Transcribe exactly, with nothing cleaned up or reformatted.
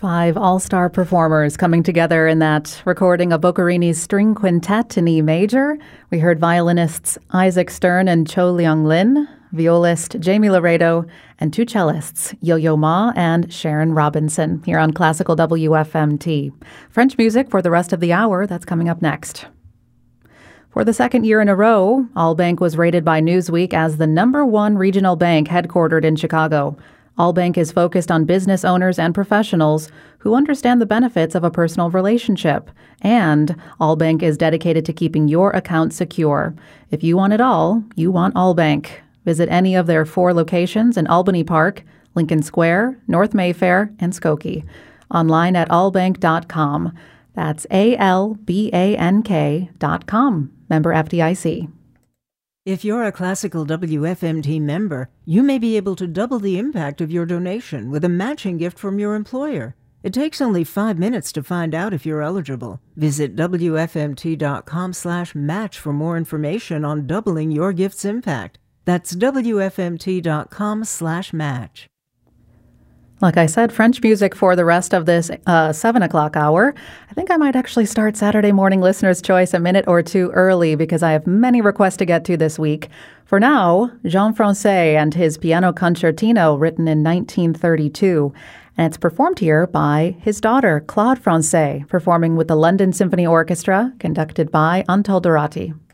Five all-star performers coming together in that recording of Boccherini's String Quintet in E major. We heard violinists Isaac Stern and Cho Leung Lin, violist Jamie Laredo, and two cellists, Yo-Yo Ma and Sharon Robinson, here on Classical W F M T. French music for the rest of the hour, that's coming up next. For the second year in a row, Allbank was rated by Newsweek as the number one regional bank headquartered in Chicago. Allbank is focused on business owners and professionals who understand the benefits of a personal relationship. And Allbank is dedicated to keeping your account secure. If you want it all, you want Allbank. Visit any of their four locations in Albany Park, Lincoln Square, North Mayfair, and Skokie. Online at allbank dot com. That's A L B A N K dot com. Member F D I C. If you're a Classical W F M T member, you may be able to double the impact of your donation with a matching gift from your employer. It takes only five minutes to find out if you're eligible. Visit W F M T dot com slash match for more information on doubling your gift's impact. That's W F M T dot com slash match. Like I said, French music for the rest of this uh, seven o'clock hour. I think I might actually start Saturday Morning Listener's Choice a minute or two early because I have many requests to get to this week. For now, Jean Francais and his piano concertino written in nineteen thirty-two. And it's performed here by his daughter, Claude Francais, performing with the London Symphony Orchestra, conducted by Antal Dorati.